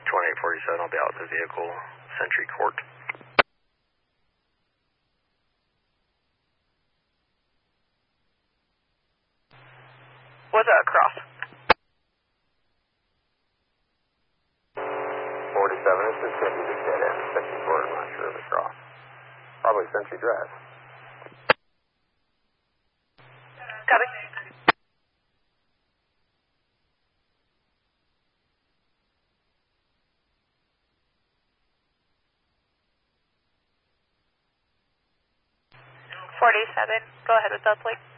2847, I'll be out with the vehicle, Century Court. What's that cross? 47, it's just going to be the dead end, Century Court, I'm not sure of the cross. Probably Century Drive. Copy. Go ahead with the plate.